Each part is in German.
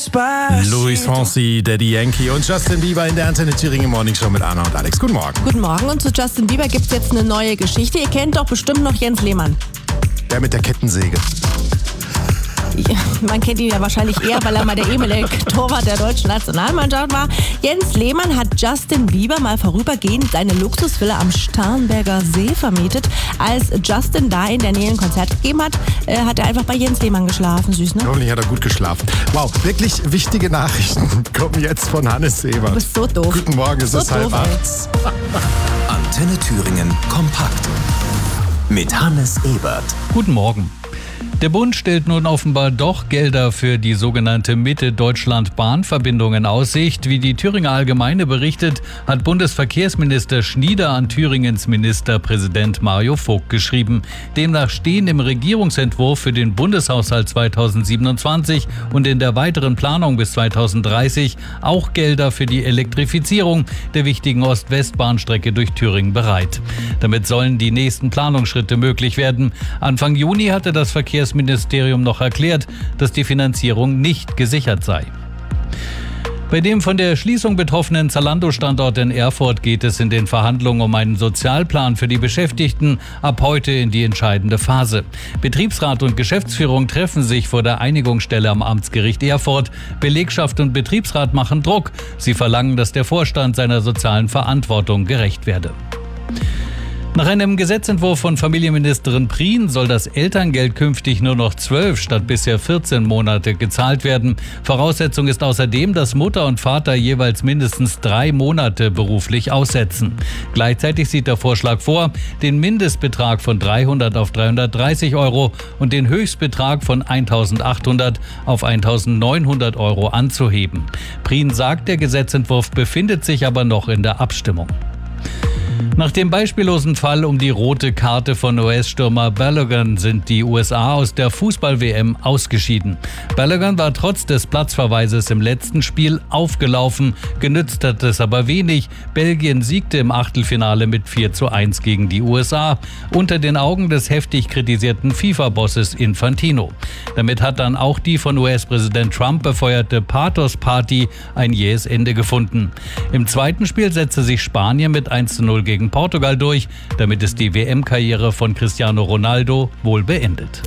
Luis Fonsi, Daddy Yankee und Justin Bieber in der Antenne Thüringen Morning Show mit Anna und Alex. Guten Morgen. Guten Morgen, und zu Justin Bieber gibt es jetzt eine neue Geschichte. Ihr kennt doch bestimmt noch Jens Lehmann. Der mit der Kettensäge. Ja, man kennt ihn ja wahrscheinlich eher, weil er mal der ehemalige Torwart der deutschen Nationalmannschaft war. Jens Lehmann hat Justin Bieber mal vorübergehend seine Luxusvilla am Starnberger See vermietet. Als Justin da in der Nähe ein Konzert gegeben hat, hat er einfach bei Jens Lehmann geschlafen. Süß, ne? Hoffentlich hat er gut geschlafen. Wow, wirklich wichtige Nachrichten kommen jetzt von Hannes Ebert. Du bist so doof. Guten Morgen, es ist 7:30. Antenne Thüringen kompakt mit Hannes Ebert. Guten Morgen. Der Bund stellt nun offenbar doch Gelder für die sogenannte Mitte-Deutschland-Bahnverbindung in Aussicht. Wie die Thüringer Allgemeine berichtet, hat Bundesverkehrsminister Schnieder an Thüringens Ministerpräsident Mario Vogt geschrieben. Demnach stehen im Regierungsentwurf für den Bundeshaushalt 2027 und in der weiteren Planung bis 2030 auch Gelder für die Elektrifizierung der wichtigen Ost-West-Bahnstrecke durch Thüringen bereit. Damit sollen die nächsten Planungsschritte möglich werden. Anfang Juni hatte das Verkehrsministerium noch erklärt, dass die Finanzierung nicht gesichert sei. Bei dem von der Schließung betroffenen Zalando-Standort in Erfurt geht es in den Verhandlungen um einen Sozialplan für die Beschäftigten ab heute in die entscheidende Phase. Betriebsrat und Geschäftsführung treffen sich vor der Einigungsstelle am Amtsgericht Erfurt. Belegschaft und Betriebsrat machen Druck. Sie verlangen, dass der Vorstand seiner sozialen Verantwortung gerecht werde. Nach einem Gesetzentwurf von Familienministerin Prien soll das Elterngeld künftig nur noch 12 statt bisher 14 Monate gezahlt werden. Voraussetzung ist außerdem, dass Mutter und Vater jeweils mindestens 3 Monate beruflich aussetzen. Gleichzeitig sieht der Vorschlag vor, den Mindestbetrag von 300 auf 330 Euro und den Höchstbetrag von 1.800 auf 1.900 Euro anzuheben. Prien sagt, der Gesetzentwurf befindet sich aber noch in der Abstimmung. Nach dem beispiellosen Fall um die rote Karte von US-Stürmer Balogun sind die USA aus der Fußball-WM ausgeschieden. Balogun war trotz des Platzverweises im letzten Spiel aufgelaufen, genützt hat es aber wenig. Belgien siegte im Achtelfinale mit 4:1 gegen die USA, unter den Augen des heftig kritisierten FIFA-Bosses Infantino. Damit hat dann auch die von US-Präsident Trump befeuerte Pathos-Party ein jähes Ende gefunden. Im zweiten Spiel setzte sich Spanien mit 1:0 gegen Portugal durch. Damit ist die WM-Karriere von Cristiano Ronaldo wohl beendet.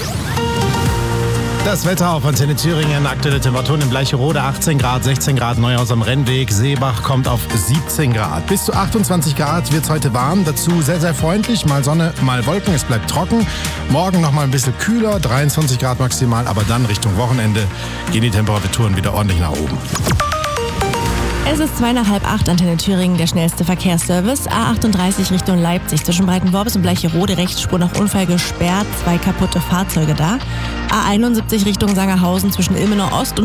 Das Wetter auf Antenne Thüringen, aktuelle Temperaturen in Bleicherode 18 Grad, 16 Grad, Neuhaus am Rennweg, Seebach kommt auf 17 Grad. Bis zu 28 Grad wird es heute warm, dazu sehr, sehr freundlich, mal Sonne, mal Wolken, es bleibt trocken. Morgen noch mal ein bisschen kühler, 23 Grad maximal, aber dann Richtung Wochenende gehen die Temperaturen wieder ordentlich nach oben. Es ist 7:30, Antenne Thüringen, der schnellste Verkehrsservice. A38 Richtung Leipzig, zwischen Breitenworbis und Bleicherode, Rechtsspur nach Unfall gesperrt, 2 kaputte Fahrzeuge da. A71 Richtung Sangerhausen, zwischen Ilmenau Ost und